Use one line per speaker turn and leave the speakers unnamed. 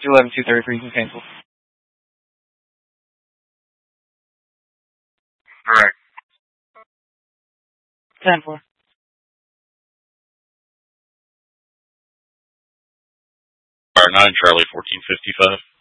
211-233 can cancel.
Correct.
10-4.
Fire 9, Charlie 1455.